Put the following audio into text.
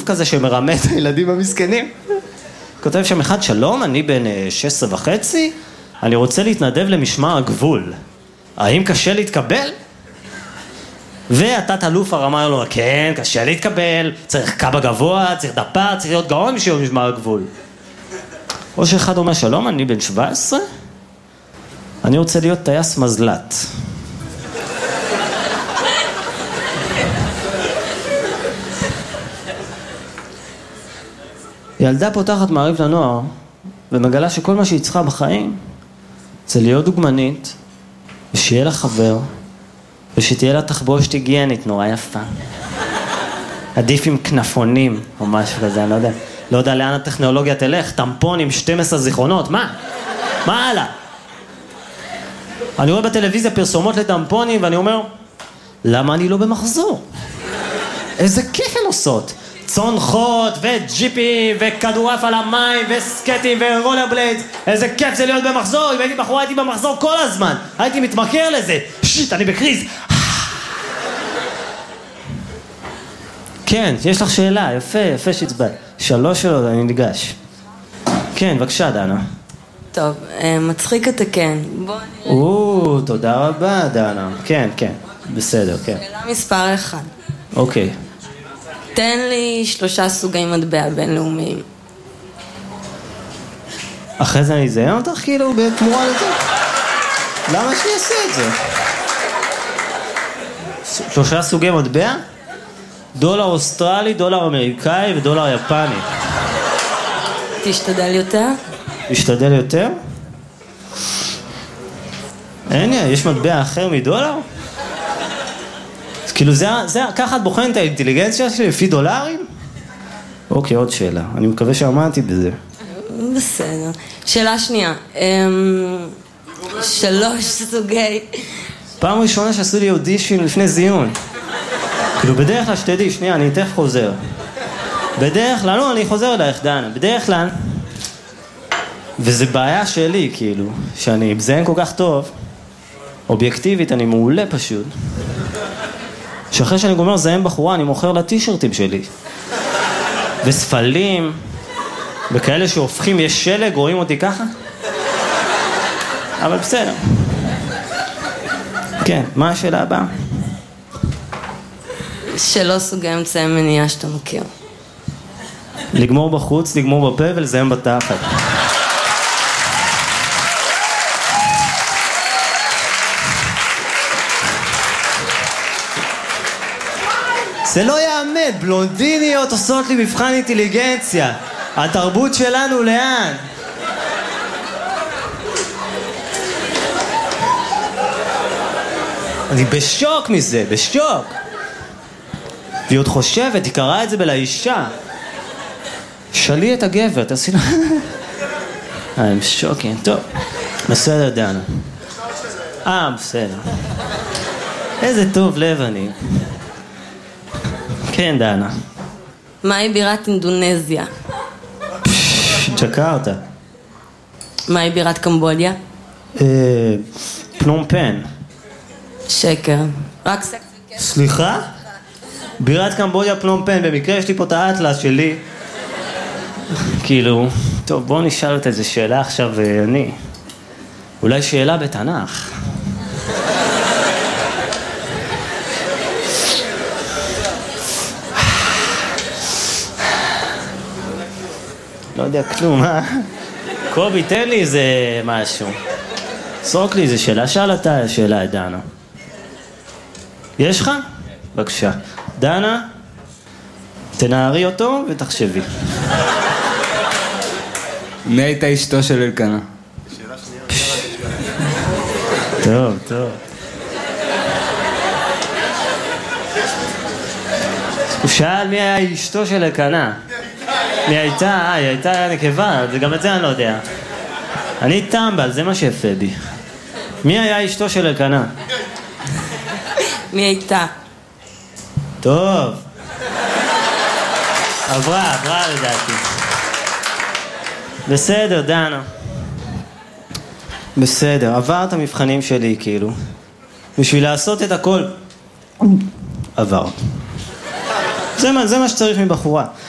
כזה שמרמה את הילדים המסכנים. כותב שם אחד, שלום, אני בן 16.5, אני רוצה להתנדב למשמר הגבול. האם קשה להתקבל? והתת אלוף הרמה לו, כן, קשה להתקבל, צריך קב"א גבוה, צריך דפ"ר, צריך להיות גאון בשביל משמר הגבול. או שאחד אומר, שלום, אני בן 17, אני רוצה להיות טייס מזל"ט. ילדה פותחת מעריב לנוער ומגלה שכל מה שהיא צריכה בחיים זה להיות דוגמנית ושיהיה לה חבר ושתהיה לה תחבושת היגיינית נורא יפה. עדיף עם כנפונים או משהו כזה, אני לא יודע לאן הטכנולוגיה תלך, טמפון עם 12 זיכרונות, מה? מה הלאה? אני רואה בטלוויזיה פרסומות לטמפונים ואני אומר, למה אני לא במחזור? איזה כיף הן עושות? צונחות וג'יפים וכדורעף על המים וסקטים ורולר בליידס, איזה כיף זה להיות במחזור. אם הייתי בחורה הייתי במחזור כל הזמן, הייתי מתמכר לזה. שיט, אני בקריז. כן, יש לך שאלה, יפה שהצבעת. 3 שאלות, אני ניגש. כן, בבקשה דנה. טוב, מצחיק אתה כן. בוא נראה. תודה רבה דנה. כן, בסדר, כן. שאלה מספר 1. אוקיי. תן לי 3 סוגי מטבע בינלאומיים. אחרי זה אני אזיין אותך כאילו בתמורה לזה? למה שאני אעשה את זה? 3 סוגי מטבע? דולר אוסטרלי, דולר אמריקאי ודולר יפני. תשתדל יותר? תשתדל יותר? אין, יש מטבע אחר מדולר? כאילו ככה את בוחנת את האינטליגנציה שלי לפי דולרים? אוקיי, עוד שאלה. אני מקווה שעמדתי בזה. בסדר. שאלה שנייה. 3 סוגי... פעם ראשונה שעשו לי אודישן לפני זיון. כאילו בדרך כלל שתדעי, שנייה, אני תכף חוזר. בדרך כלל, לא, אני חוזר אלייך, דנה. בדרך כלל, וזה בעיה שלי, כאילו, שאני מזיין כל כך טוב, אובייקטיבית, אני מעולה פשוט. שאחרי שאני גומר לזיין בחורה, אני מוכר לה טישרטים שלי. וספלים, וכאלה שהופכים, יש שלג, רואים אותי ככה? אבל בסדר. כן, מה השאלה הבאה? 3 סוגי אמצעי מניעה שאתה מכיר. לגמור בחוץ, לגמור בפה ולזיין בתחת. זה לא יאמן, בלונדיניות עושות לי מבחן אינטליגנציה. התרבות שלנו לאן? אני בשוק מזה, בשוק. והיא עוד חושבת, היא קראה את זה בלאישה. שלי את הגבר, תעשי לה... I'm shocking. טוב, בסדר דנה. בסדר. איזה טוב לב אני. כן דנה. מהי בירת אינדונזיה? ג'קרטה. מהי בירת קמבודיה? פנום פן. שקר. רק סקסי. סליחה? בירת קמבודיה פנום פן, במקרה יש לי פה את האטלס שלי. כאילו, טוב בואו נשאל את איזה שאלה עכשיו אני. אולי שאלה בתנ"ך. לא יודע כלום, קובי, תן לי איזה משהו. סרוק לי איזה שאלה, שאל אתה שאלה את דנה. יש לך? בבקשה. דנה, תנערי אותו ותחשבי. מי הייתה אשתו של אלקנה? שאלה שנייה. טוב. הוא שאל מי היה אשתו של אלקנה. מי הייתה? היא הייתה נקבה, גם את זה אני לא יודע. אני טמבל, זה מה שיפה בי. מי היה אשתו של אלקנה? מי הייתה? טוב. עברה לדעתי. בסדר, דנה. בסדר, עבר את המבחנים שלי כאילו. בשביל לעשות את הכל. עבר. זה מה שצריך מבחורה.